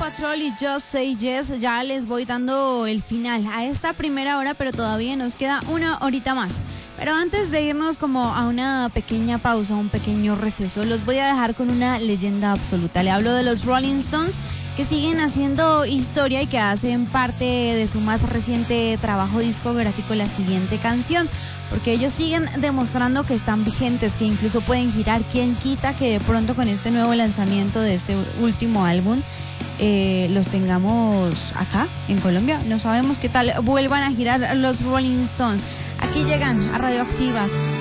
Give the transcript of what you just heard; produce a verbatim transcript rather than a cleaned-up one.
Patrol y Just Say Yes. Ya les voy dando el final a esta primera hora, pero todavía nos queda una horita más. Pero antes de irnos como a una pequeña pausa, un pequeño receso, los voy a dejar con una leyenda absoluta. Le hablo de los Rolling Stones, que siguen haciendo historia y que hacen parte de su más reciente trabajo discográfico, la siguiente canción, porque ellos siguen demostrando que están vigentes, que incluso pueden girar. ¿Quién quita que de pronto con este nuevo lanzamiento de este último álbum eh, los tengamos acá en Colombia? No sabemos qué tal vuelvan a girar los Rolling Stones. Aquí llegan a Radioactiva.